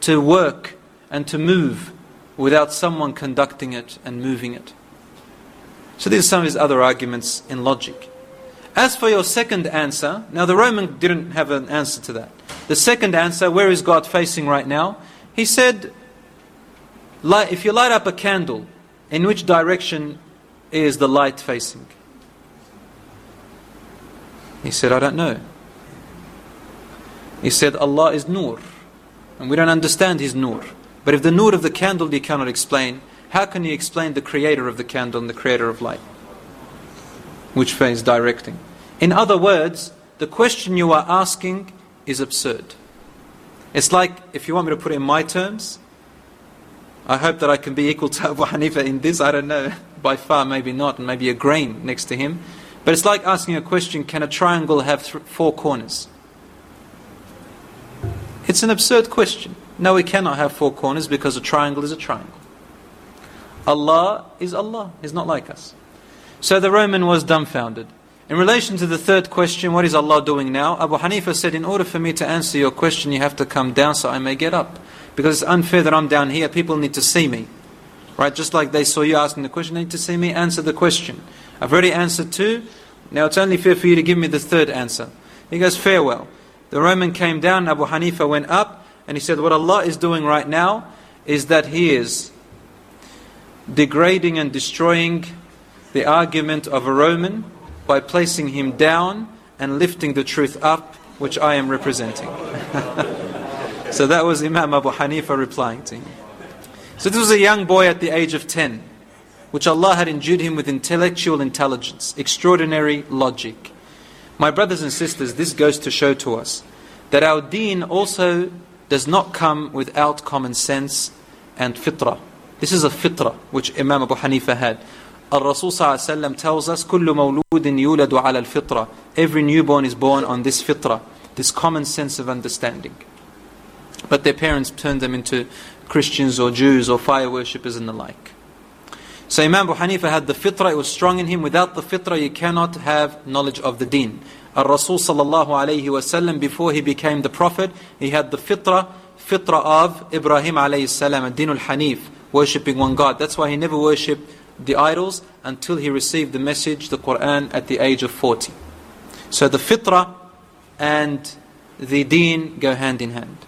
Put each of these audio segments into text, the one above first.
to work and to move without someone conducting it and moving it. So these are some of his other arguments in logic. As for your second answer, now the Roman didn't have an answer to that. The second answer, where is God facing right now? He said, if you light up a candle, in which direction is the light facing? He said, I don't know. He said, Allah is Nur, and we don't understand His Nur. But if the Nur of the candle you cannot explain, how can you explain the creator of the candle and the creator of light? Which way is directing? In other words, the question you are asking is absurd. It's like, if you want me to put it in my terms, I hope that I can be equal to Abu Hanifa in this, I don't know, by far maybe not, and maybe a grain next to him. But it's like asking a question, can a triangle have 4 corners? It's an absurd question. No, it cannot have 4 corners because a triangle is a triangle. Allah is Allah. He's not like us. So the Roman was dumbfounded. In relation to the third question, what is Allah doing now? Abu Hanifa said, in order for me to answer your question, you have to come down so I may get up. Because it's unfair that I'm down here. People need to see me. Right? Just like they saw you asking the question, they need to see me answer the question. I've already answered 2. Now it's only fair for you to give me the third answer. He goes, farewell. The Roman came down, Abu Hanifa went up, and he said, what Allah is doing right now is that He is degrading and destroying the argument of a Roman by placing him down and lifting the truth up, which I am representing. So that was Imam Abu Hanifa replying to him. So this was a young boy at the age of 10, which Allah had endued him with intellectual intelligence, extraordinary logic. My brothers and sisters, this goes to show to us that our deen also does not come without common sense and fitrah. This is a fitrah which Imam Abu Hanifa had. Al-Rasul ﷺ tells us, كُلُّ مَوْلُودٍ يُولَدُ عَلَى الْفِطْرَةِ. Every newborn is born on this fitrah, this common sense of understanding. But their parents turned them into Christians or Jews or fire worshippers and the like. So Imam Abu Hanifa had the fitrah, it was strong in him. Without the fitrah you cannot have knowledge of the deen. Al-Rasul ﷺ, before he became the Prophet, he had the fitrah of Ibrahim alayhi salam, ad-din al-Hanif, worshipping one God. That's why he never worshipped the idols until he received the message, the Quran, at the age of 40. So the fitrah and the deen go hand in hand.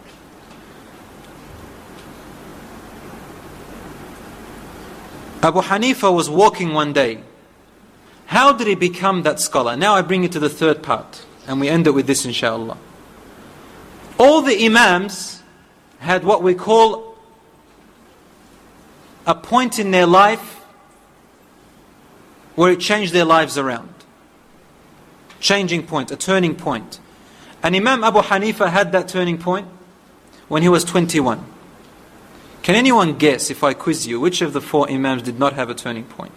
Abu Hanifa was walking one day. How did he become that scholar? Now I bring you to the third part, and we end it with this inshallah. All the Imams had what we call a point in their life where it changed their lives around. Changing point, a turning point. And Imam Abu Hanifa had that turning point when he was 21. Can anyone guess, if I quiz you, which of the 4 Imams did not have a turning point?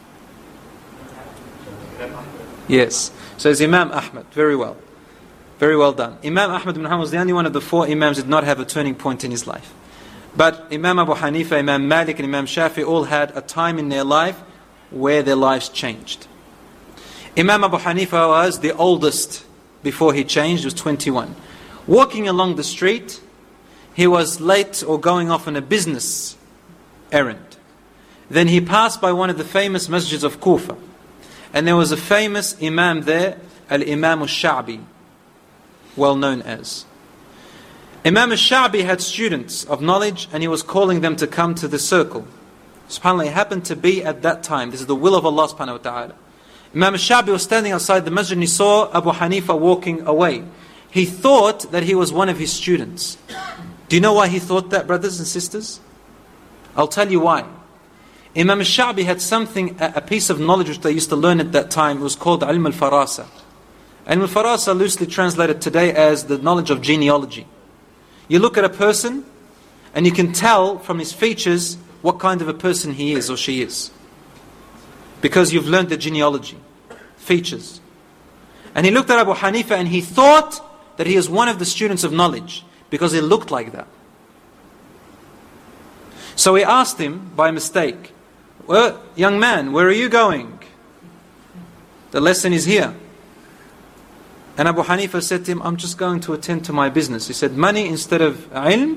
Yes. So it's Imam Ahmad. Very well. Very well done. Imam Ahmad ibn Hanbal was the only one of the 4 Imams who did not have a turning point in his life. But Imam Abu Hanifa, Imam Malik and Imam Shafi all had a time in their life where their lives changed. Imam Abu Hanifa was the oldest before he changed, he was 21. Walking along the street, he was late or going off on a business errand. Then he passed by one of the famous masjids of Kufa. And there was a famous Imam there, Al-Imam al-Sha'bi, well known as. Imam al-Sha'bi had students of knowledge and he was calling them to come to the circle. SubhanAllah, it happened to be at that time. This is the will of Allah subhanahu wa ta'ala. Imam al-Sha'bi was standing outside the masjid and he saw Abu Hanifa walking away. He thought that he was one of his students. Do you know why he thought that, brothers and sisters? I'll tell you why. Imam al-Sha'bi had something, a piece of knowledge which they used to learn at that time. It was called Ilm al-Farasa. Ilm al-Farasa, loosely translated today as the knowledge of genealogy. You look at a person and you can tell from his features what kind of a person he is or she is. Because you've learned the genealogy, features. And he looked at Abu Hanifa and he thought that he is one of the students of knowledge because he looked like that. So he asked him by mistake, well, young man, where are you going? The lesson is here. And Abu Hanifa said to him, I'm just going to attend to my business. He said, money instead of ilm